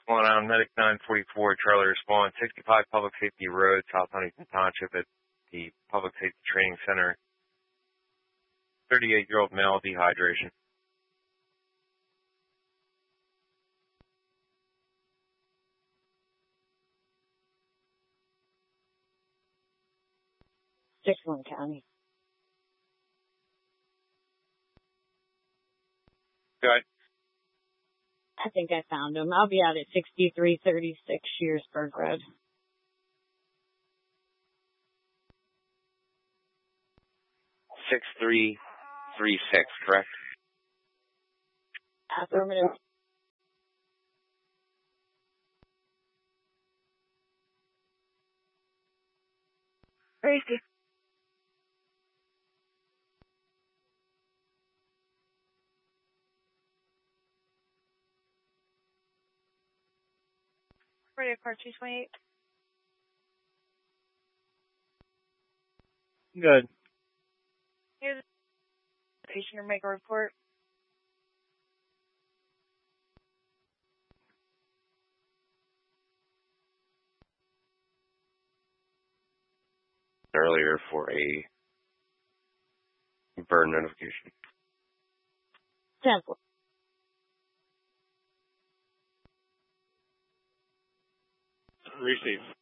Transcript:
Going on, Medic 944, Charlie response, 65 Public Safety Road, South Huntington Township at the Public Safety Training Center. 38-year-old male, dehydration. Dixon County. Good. I think I found him. I'll be out at 6336 Shearsburg Road. (6336), correct? Affirmative. Crazy. Radio car 228. Good. Here's the patient or make a report. Earlier for a burn notification. 10-4. Receive.